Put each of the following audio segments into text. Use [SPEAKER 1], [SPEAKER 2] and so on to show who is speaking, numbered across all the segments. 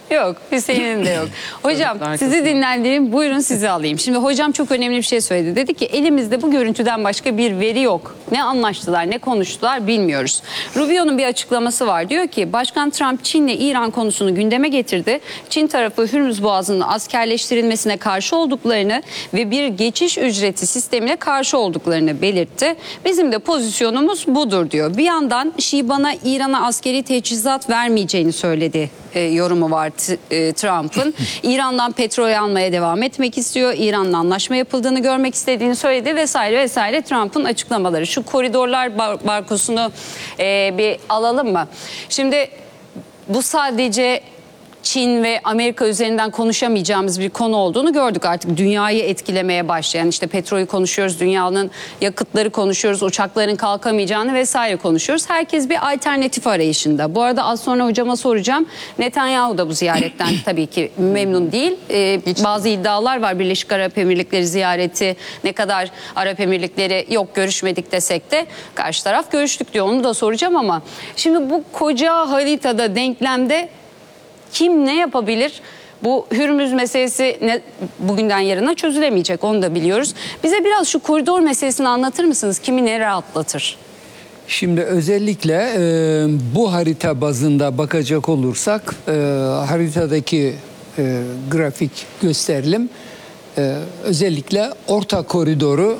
[SPEAKER 1] Yok, Hüseyin'in de yok. Hocam
[SPEAKER 2] Arkasında.
[SPEAKER 1] sizi dinlendireyim. Buyurun sizi alayım. Şimdi hocam çok önemli bir şey söyledi. Dedi ki elimizde bu görüntüden başka bir veri yok. Ne anlaştılar, ne konuştular bilmiyoruz. Rubio'nun bir açıklaması var. Diyor ki Başkan Trump Çin'le İran konusunu gündeme getirdi. Çin tarafı Hürmüz Boğazı'nın askerleştirilmesine karşı olduklarını ve bir geçiş ücreti sistemine karşı olduklarını belirtti. Bizim de pozisyonumuz budur diyor. Bir yandan Şii bana İran'a askeri teçhizat vermeyeceğini söyledi yorumu var Trump'ın. İran'dan petrol almaya devam etmek istiyor. İran'la anlaşma yapıldığını görmek istediğini söyledi vesaire vesaire Trump'ın açıklamaları. Şu koridorlar barkosunu bir alalım mı? Şimdi bu sadece Çin ve Amerika üzerinden konuşamayacağımız bir konu olduğunu gördük. Artık dünyayı etkilemeye başlayan, işte petrolü konuşuyoruz, dünyanın yakıtları konuşuyoruz, uçakların kalkamayacağını vesaire konuşuyoruz. Herkes bir alternatif arayışında. Bu arada az sonra hocama soracağım. Netanyahu da bu ziyaretten tabii ki memnun değil. Bazı iddialar var. Birleşik Arap Emirlikleri ziyareti, ne kadar Arap Emirlikleri yok görüşmedik desek de karşı taraf görüştük diyor. Onu da soracağım ama şimdi bu koca haritada, denklemde kim ne yapabilir? Bu Hürmüz meselesi bugünden yarına çözülemeyecek, onu da biliyoruz. Bize biraz şu koridor meselesini anlatır mısınız? Kimi nereye atlatır?
[SPEAKER 3] Şimdi özellikle bu harita bazında bakacak olursak haritadaki grafik gösterelim. Özellikle orta koridoru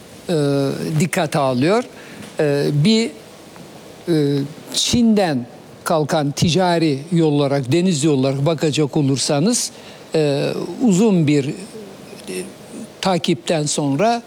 [SPEAKER 3] dikkate alıyor. Bir Çin'den kalkan ticari yol olarak, deniz yol olarak bakacak olursanız uzun bir takipten sonra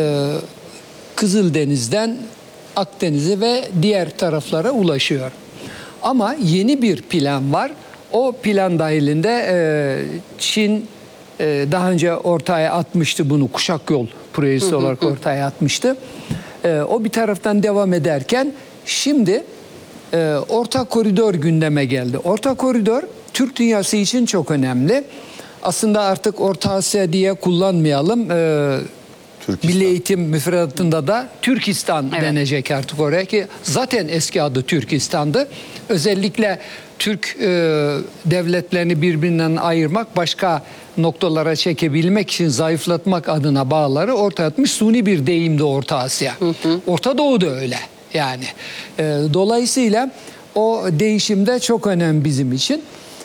[SPEAKER 3] Kızıldeniz'den Akdeniz'e ve diğer taraflara ulaşıyor. Ama yeni bir plan var. O plan dahilinde Çin daha önce ortaya atmıştı bunu, kuşak yol projesi olarak ortaya atmıştı. O bir taraftan devam ederken şimdi orta koridor gündeme geldi. Orta koridor Türk dünyası için çok önemli. Aslında artık Orta Asya diye kullanmayalım. Milli Eğitim müfredatında da Türkistan denecek artık oraya, ki zaten eski adı Türkistan'dı. Özellikle Türk devletlerini birbirinden ayırmak, başka noktalara çekebilmek için zayıflatmak adına bağları ortaya atmış suni bir deyimdi Orta Asya. Orta Doğu da öyle. Yani dolayısıyla o değişimde çok önemli bizim için.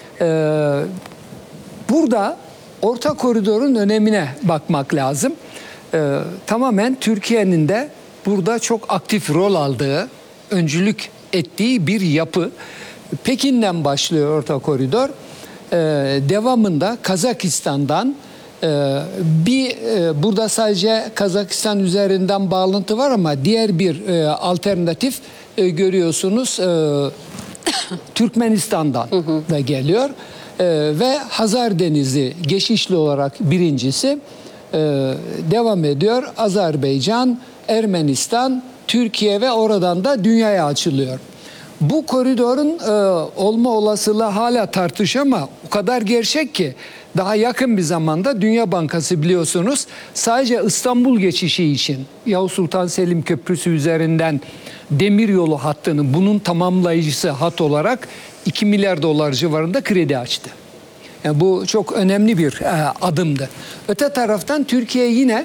[SPEAKER 3] Burada orta koridorun önemine bakmak lazım. Tamamen Türkiye'nin de burada çok aktif rol aldığı, öncülük ettiği bir yapı. Pekin'den başlıyor orta koridor. Devamında Kazakistan'dan burada sadece Kazakistan üzerinden bağlantı var ama diğer bir alternatif görüyorsunuz Türkmenistan'dan da geliyor ve Hazar Denizi geçişli olarak birincisi devam ediyor. Azerbaycan, Ermenistan, Türkiye ve oradan da dünyaya açılıyor. Bu koridorun olma olasılığı hala tartış ama o kadar gerçek ki daha yakın bir zamanda Dünya Bankası biliyorsunuz sadece İstanbul geçişi için Yavuz Sultan Selim Köprüsü üzerinden demiryolu hattını bunun tamamlayıcısı hat olarak 2 milyar dolar civarında kredi açtı. Yani bu çok önemli bir adımdı. Öte taraftan Türkiye yine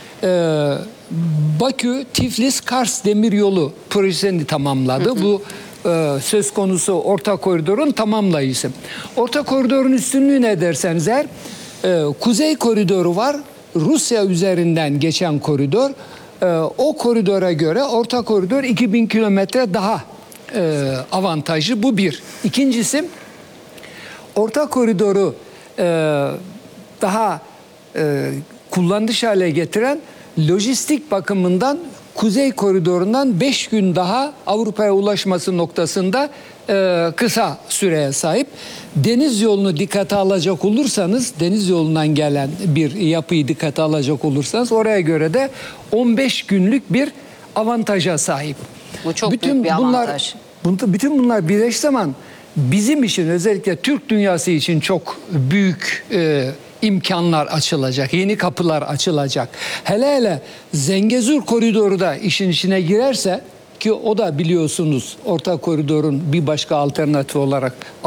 [SPEAKER 3] Bakü-Tiflis-Kars demiryolu projesini tamamladı. Bu söz konusu orta koridorun tamamlayıcısı. Orta koridorun üstünlüğü ne derseniz eğer, kuzey koridoru var. Rusya üzerinden geçen koridor. O koridora göre orta koridor 2000 kilometre daha avantajlı. Bu bir. İkincisi, orta koridoru daha kullanış hale getiren lojistik bakımından Kuzey koridorundan 5 gün daha Avrupa'ya ulaşması noktasında kısa süreye sahip. Deniz yolunu dikkate alacak olursanız, deniz yolundan gelen bir yapıyı dikkate alacak olursanız oraya göre de 15 günlük bir avantaja sahip.
[SPEAKER 1] Bu çok büyük bir avantaj.
[SPEAKER 3] Bütün bunlar birleştiği zaman bizim için, özellikle Türk dünyası için çok büyük imkanlar açılacak, yeni kapılar açılacak. Hele hele Zengezur koridoru da işin içine girerse, ki o da biliyorsunuz orta koridorun bir başka alternatifi olarak